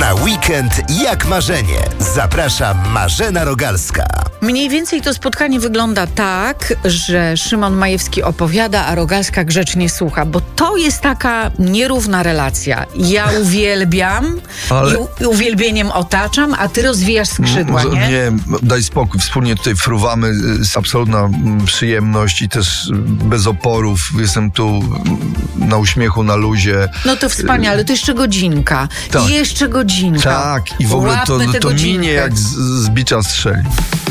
Na weekend jak marzenie. Zaprasza Marzena Rogalska. Mniej więcej to spotkanie wygląda tak, że Szymon Majewski opowiada, a Rogalska grzecznie słucha, bo to jest taka nierówna relacja. Ja uwielbiam i uwielbieniem otaczam, a ty rozwijasz skrzydła, nie? Nie, daj spokój. Wspólnie tutaj fruwamy. Absolutna przyjemność i też bez oporów. Jestem tu na uśmiechu, na luzie. No to wspaniale, to jeszcze godzinka. Tak. I jeszcze godzinka. Tak, i w ogóle to minie jak z bicza strzeli.